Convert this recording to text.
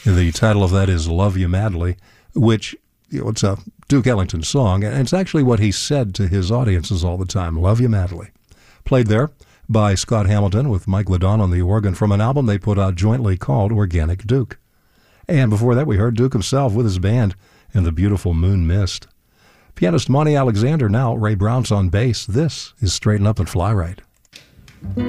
The title of that is Love You Madly, which, it's a Duke Ellington song, and it's actually what he said to his audiences all the time, Love You Madly. Played there by Scott Hamilton with Mike Ladon on the organ from an album they put out jointly called Organic Duke. And before that, we heard Duke himself with his band in the beautiful Moon Mist. Pianist Monty Alexander now, Ray Brown's on bass. This is Straighten Up and Fly Right.